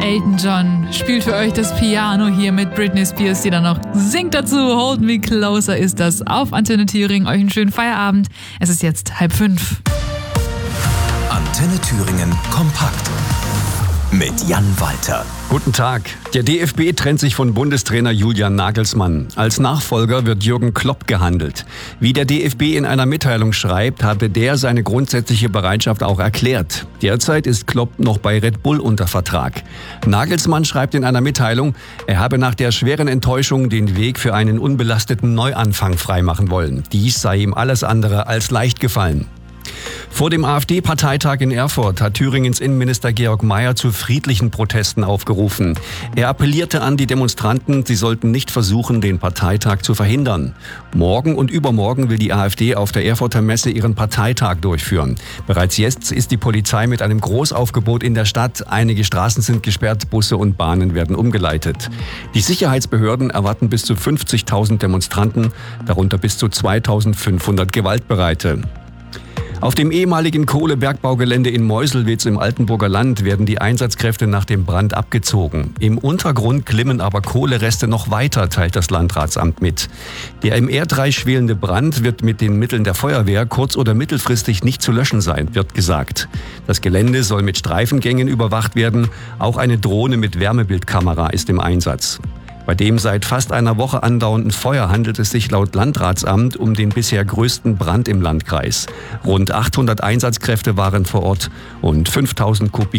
Elton John spielt für euch das Piano hier mit Britney Spears, die dann noch singt dazu. Hold Me Closer ist das auf Antenne Thüringen. Euch einen schönen Feierabend. Es ist jetzt 4:30. Antenne Thüringen kompakt mit Jan Walter. Guten Tag. Der DFB trennt sich von Bundestrainer Julian Nagelsmann. Als Nachfolger wird Jürgen Klopp gehandelt. Wie der DFB in einer Mitteilung schreibt, hatte der seine grundsätzliche Bereitschaft auch erklärt. Derzeit ist Klopp noch bei Red Bull unter Vertrag. Nagelsmann schreibt in einer Mitteilung, er habe nach der schweren Enttäuschung den Weg für einen unbelasteten Neuanfang freimachen wollen. Dies sei ihm alles andere als leicht gefallen. Vor dem AfD-Parteitag in Erfurt hat Thüringens Innenminister Georg Mayer zu friedlichen Protesten aufgerufen. Er appellierte an die Demonstranten, sie sollten nicht versuchen, den Parteitag zu verhindern. Morgen und übermorgen will die AfD auf der Erfurter Messe ihren Parteitag durchführen. Bereits jetzt ist die Polizei mit einem Großaufgebot in der Stadt. Einige Straßen sind gesperrt, Busse und Bahnen werden umgeleitet. Die Sicherheitsbehörden erwarten bis zu 50.000 Demonstranten, darunter bis zu 2.500 Gewaltbereite. Auf dem ehemaligen Kohlebergbaugelände in Meuselwitz im Altenburger Land werden die Einsatzkräfte nach dem Brand abgezogen. Im Untergrund glimmen aber Kohlereste noch weiter, teilt das Landratsamt mit. Der im Erdreich schwelende Brand wird mit den Mitteln der Feuerwehr kurz- oder mittelfristig nicht zu löschen sein, wird gesagt. Das Gelände soll mit Streifengängen überwacht werden. Auch eine Drohne mit Wärmebildkamera ist im Einsatz. Bei dem seit fast einer Woche andauernden Feuer handelt es sich laut Landratsamt um den bisher größten Brand im Landkreis. Rund 800 Einsatzkräfte waren vor Ort und 5.000 Kubik